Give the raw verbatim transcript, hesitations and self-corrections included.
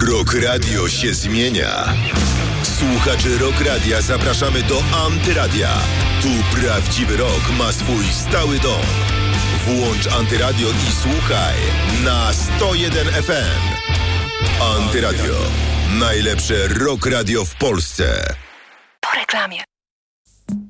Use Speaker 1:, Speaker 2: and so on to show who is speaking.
Speaker 1: Rock Radio się zmienia. Słuchacze Rock Radia zapraszamy do Antyradia. Tu prawdziwy rock ma swój stały dom. Włącz Antyradio i słuchaj na sto jeden F M. Antyradio. Najlepsze rock radio w Polsce.
Speaker 2: Po reklamie.